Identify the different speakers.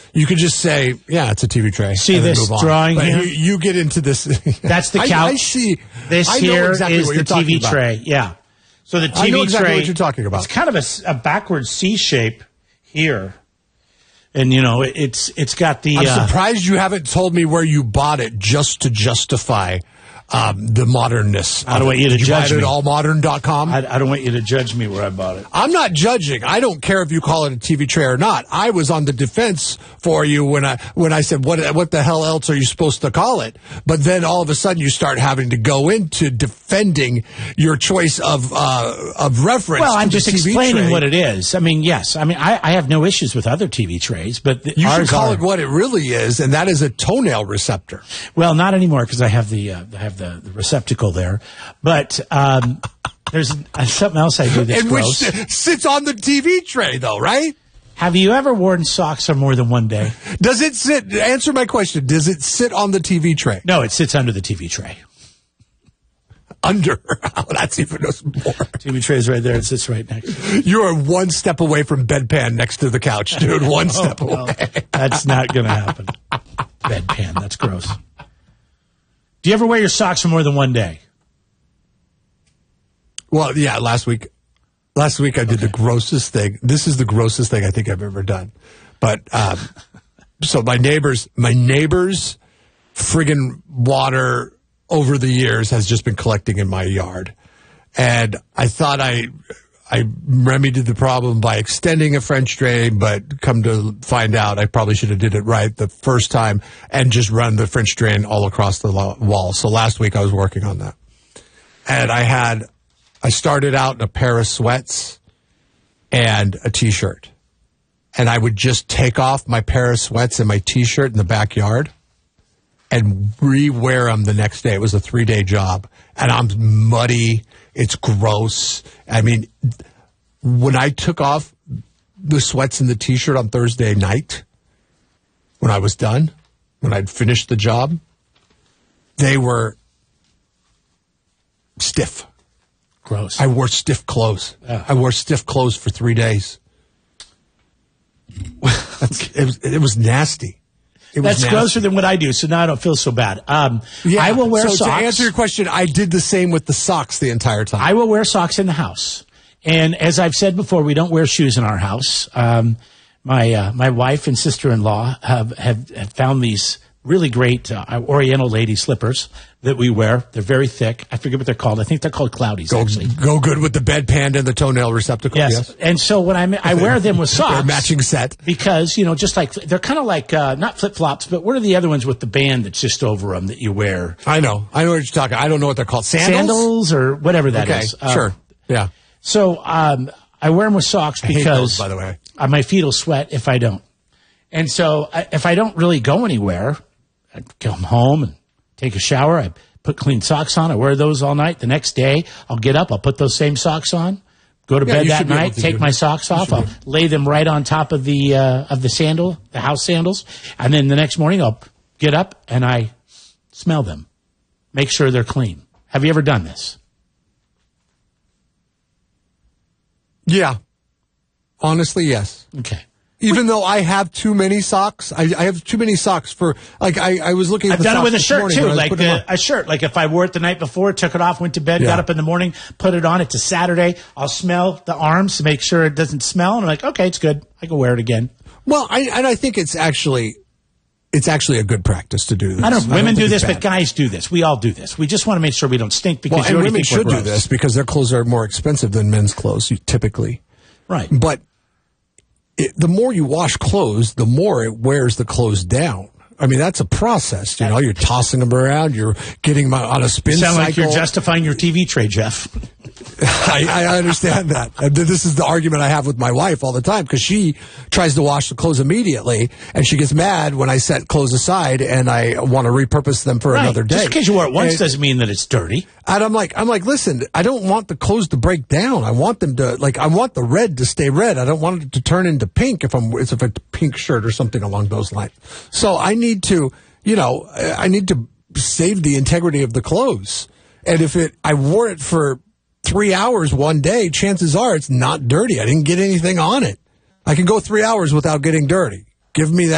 Speaker 1: You could just say, yeah, it's a TV tray.
Speaker 2: See this drawing here?
Speaker 1: You get into this.
Speaker 2: That's the couch.
Speaker 1: I see.
Speaker 2: This
Speaker 1: I
Speaker 2: here
Speaker 1: know exactly
Speaker 2: is
Speaker 1: what
Speaker 2: the
Speaker 1: you're talking
Speaker 2: TV
Speaker 1: about.
Speaker 2: tray. Yeah. So the TV
Speaker 1: I know exactly
Speaker 2: tray.
Speaker 1: what you're talking about.
Speaker 2: It's kind of a backward C shape here. And, you know, it's got the...
Speaker 1: I'm surprised you haven't told me where you bought it just to justify the modernness.
Speaker 2: I don't want you to judge me.
Speaker 1: Did you buy it at allmodern.com?
Speaker 2: I don't want you to judge me where I bought it.
Speaker 1: I'm not judging. I don't care if you call it a TV tray or not. I was on the defense for you when I said, what the hell else are you supposed to call it? But then all of a sudden you start having to go into defending your choice of reference.
Speaker 2: Well, I'm
Speaker 1: to
Speaker 2: just
Speaker 1: the TV
Speaker 2: explaining
Speaker 1: tray.
Speaker 2: what it is. I mean, yes. I mean, I have no issues with other TV trays, but
Speaker 1: You should
Speaker 2: ours
Speaker 1: call
Speaker 2: are.
Speaker 1: it what it really is, and that is a toenail receptor.
Speaker 2: Well, not anymore because I have the receptacle there. But there's something else I do that's
Speaker 1: And
Speaker 2: gross.
Speaker 1: which sits on the TV tray, though, right?
Speaker 2: Have you ever worn socks for more than one day?
Speaker 1: Does it sit? Answer my question. Does it sit on the TV tray?
Speaker 2: No, it sits under the TV tray.
Speaker 1: Under. Oh, that's even more.
Speaker 2: TV tray's right there. It sits right next.
Speaker 1: You are one step away from bedpan next to the couch, dude. One step
Speaker 2: No,
Speaker 1: away.
Speaker 2: that's not going to happen. Bedpan. That's gross. Do you ever wear your socks for more than one day?
Speaker 1: Well, yeah, last week I did the grossest thing. This is the grossest thing I think I've ever done. But, so my neighbors friggin' water over the years has just been collecting in my yard. And I thought I remedied the problem by extending a French drain, but come to find out I probably should have did it right the first time and just run the French drain all across the wall. So last week I was working on that. And I started out in a pair of sweats and a T-shirt. And I would just take off my pair of sweats and my T-shirt in the backyard and re-wear them the next day. It was a 3-day job. And I'm muddy. It's gross. I mean, when I took off the sweats and the T-shirt on Thursday night, when I was done, when I'd finished the job, they were stiff.
Speaker 2: Gross.
Speaker 1: I wore stiff clothes. I wore stiff clothes for 3 days. It was nasty.
Speaker 2: That's grosser than what I do, so now I don't feel so bad. I will wear
Speaker 1: so
Speaker 2: socks.
Speaker 1: To answer your question, I did the same with the socks the entire time.
Speaker 2: I will wear socks in the house. And as I've said before, we don't wear shoes in our house. My wife and sister-in-law have found these really great Oriental lady slippers that we wear. They're very thick. I forget what they're called. I think they're called Cloudies, actually.
Speaker 1: Go good with the bedpan and the toenail receptacle.
Speaker 2: Yes. And so when I wear them with socks.
Speaker 1: They're a matching set.
Speaker 2: Because, just like, they're kind of like, not flip-flops, but what are the other ones with the band that's just over them that you wear?
Speaker 1: I know what you're talking. I don't know what they're called. Sandals
Speaker 2: or whatever that is.
Speaker 1: Sure. Yeah.
Speaker 2: So I wear them with socks because,
Speaker 1: I hate those, by the way.
Speaker 2: My feet will sweat if I don't. And so if I don't really go anywhere, I come home and take a shower. I put clean socks on. I wear those all night. The next day, I'll get up. I'll put those same socks on. Go to bed that night. Take my socks off. I'll lay them right on top of the house sandals. And then the next morning, I'll get up and I smell them. Make sure they're clean. Have you ever done this?
Speaker 1: Yeah. Honestly, yes.
Speaker 2: Okay.
Speaker 1: Even though I have too many socks, I have too many socks for, like, I was looking at
Speaker 2: I've
Speaker 1: the
Speaker 2: done it
Speaker 1: socks
Speaker 2: with a
Speaker 1: this
Speaker 2: shirt,
Speaker 1: morning
Speaker 2: too.
Speaker 1: when I was
Speaker 2: Like
Speaker 1: putting them on.
Speaker 2: a shirt. Like if I wore it the night before, took it off, went to bed, got up in the morning, put it on. It's a Saturday. I'll smell the arms to make sure it doesn't smell. And I'm like, okay, it's good. I can wear it again.
Speaker 1: Well, I think it's actually a good practice to do this.
Speaker 2: I don't know. Women
Speaker 1: think
Speaker 2: do
Speaker 1: it's
Speaker 2: this,
Speaker 1: bad.
Speaker 2: but guys do this. We all do this. We just want to make sure we don't stink because
Speaker 1: Well,
Speaker 2: you
Speaker 1: and
Speaker 2: already
Speaker 1: women
Speaker 2: think we're
Speaker 1: should do
Speaker 2: gross.
Speaker 1: this because their clothes are more expensive than men's clothes, typically.
Speaker 2: Right.
Speaker 1: But the more you wash clothes, the more it wears the clothes down. I mean, that's a process. You're tossing them around. You're getting them on a spin
Speaker 2: Sound
Speaker 1: cycle.
Speaker 2: like you're justifying your TV tray, Jeff.
Speaker 1: I understand that. And this is the argument I have with my wife all the time because she tries to wash the clothes immediately, and she gets mad when I set clothes aside and I want to repurpose them for another day.
Speaker 2: Just because you wore it once doesn't mean that it's dirty.
Speaker 1: And I'm like, listen, I don't want the clothes to break down. I want them to, I want the red to stay red. I don't want it to turn into pink if it's a pink shirt or something along those lines. So I need to, save the integrity of the clothes. And if I wore it for 3 hours one day, chances are it's not dirty. I didn't get anything on it. I can go 3 hours without getting dirty. Give me that.